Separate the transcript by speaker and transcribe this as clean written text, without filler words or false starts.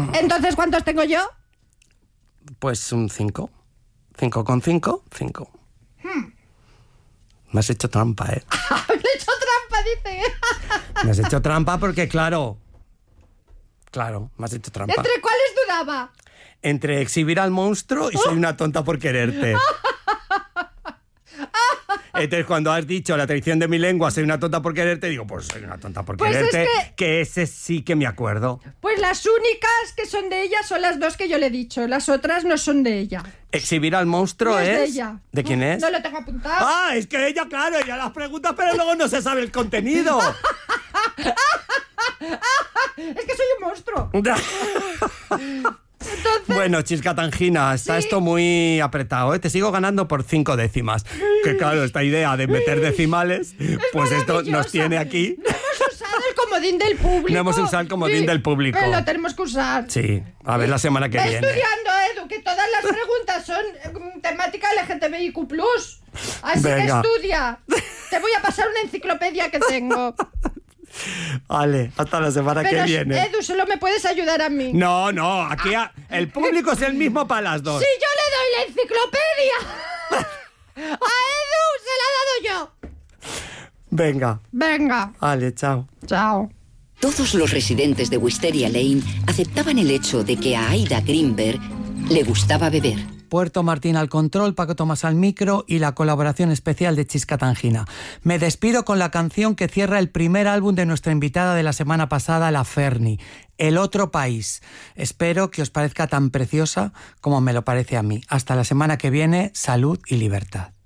Speaker 1: Entonces, ¿cuántos tengo yo?
Speaker 2: Pues un 5. 5 con 5, 5. Me has hecho trampa, ¿eh?
Speaker 1: Me he hecho trampa, dice.
Speaker 2: Me has hecho trampa porque, claro, me has hecho trampa.
Speaker 1: ¿Entre cuáles dudaba?
Speaker 2: Entre exhibir al monstruo y soy una tonta por quererte. Entonces, cuando has dicho la traición de mi lengua, soy una tonta por quererte, digo, pues soy una tonta por
Speaker 1: Pues
Speaker 2: quererte,
Speaker 1: es
Speaker 2: que ese sí que me acuerdo.
Speaker 1: Pues las únicas que son de ella son las dos que yo le he dicho. Las otras no son de ella.
Speaker 2: Exhibir al monstruo
Speaker 1: No es
Speaker 2: es...
Speaker 1: de ella.
Speaker 2: ¿De quién es?
Speaker 1: No lo tengo apuntado.
Speaker 2: Ah, es que ella, claro, ella las pregunta, pero luego no se sabe el contenido.
Speaker 1: Es que soy un monstruo. Entonces...
Speaker 2: Bueno, Chisca Tangina, está
Speaker 1: Sí.
Speaker 2: esto muy apretado, ¿eh? Te sigo ganando por 5 décimas. Que claro, esta idea de meter decimales, pues esto nos
Speaker 1: maravillosa.
Speaker 2: tiene aquí.
Speaker 1: No hemos usado el comodín del público.
Speaker 2: No hemos usado el comodín del público.
Speaker 1: Pero lo tenemos que usar.
Speaker 2: Sí, a ver la semana que
Speaker 1: Ve
Speaker 2: viene.
Speaker 1: estudiando, Edu, que todas las preguntas son temática LGTBIQ+. Así
Speaker 2: Venga.
Speaker 1: que estudia. Te voy a pasar una enciclopedia que tengo.
Speaker 2: Vale, hasta la semana
Speaker 1: Pero,
Speaker 2: que viene.
Speaker 1: Edu, solo me puedes ayudar a mí.
Speaker 2: No, aquí el público es el mismo para las dos.
Speaker 1: Si yo le doy la enciclopedia a Edu, se la he dado yo.
Speaker 2: Venga,
Speaker 1: Venga,
Speaker 2: vale, chao.
Speaker 1: chao.
Speaker 3: Todos los residentes de Wisteria Lane aceptaban el hecho de que a Aida Greenberg le gustaba beber.
Speaker 2: Puerto Martín al control, Paco Tomás al micro y la colaboración especial de Chisca Tangina. Me despido con la canción que cierra el primer álbum de nuestra invitada de la semana pasada, la Ferni, El otro país. Espero que os parezca tan preciosa como me lo parece a mí. Hasta la semana que viene, salud y libertad.